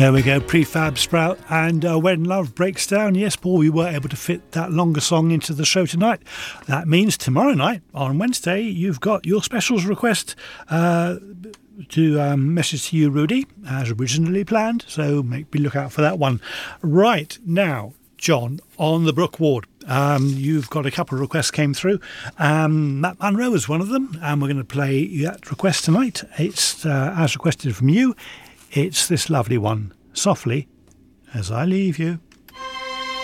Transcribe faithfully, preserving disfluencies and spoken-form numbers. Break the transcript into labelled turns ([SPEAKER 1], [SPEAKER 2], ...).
[SPEAKER 1] There we go, Prefab Sprout and uh, When Love Breaks Down. Yes, Paul, we were able to fit that longer song into the show tonight. That means tomorrow night, on Wednesday, you've got your specials request uh, to um, message to you, Rudy, as originally planned. So make me look out for that one. Right, now, John, on the Brook Ward. Um, you've got a couple of requests came through. Um, Matt Munro is one of them, and we're going to play that request tonight. It's uh, as requested from you. It's this lovely one, Softly As I Leave You.